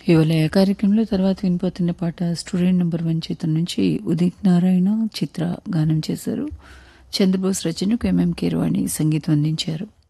ఇవాళ కార్యక్రమంలో తర్వాత వినిపోతున్న పాట స్టూడెంట్ నెంబర్ 1 చిత్రం నుంచి ఉదిత్ నారాయణ చిత్ర గానం చేశారు. చంద్రబోస్ రచనకు ఎంఎం కీరవాణి సంగీతం అందించారు.